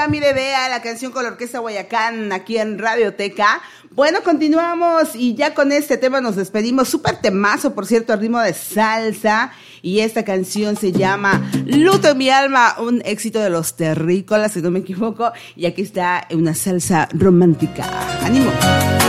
Olga, mi bebé, a la canción con la Orquesta Guayacán aquí en Radioteca. Bueno, continuamos y ya con este tema nos despedimos. Súper temazo, por cierto, al ritmo de salsa. Y esta canción se llama Luto en mi alma, un éxito de los Terrícolas, si no me equivoco. Y aquí está una salsa romántica. ¡Ánimo!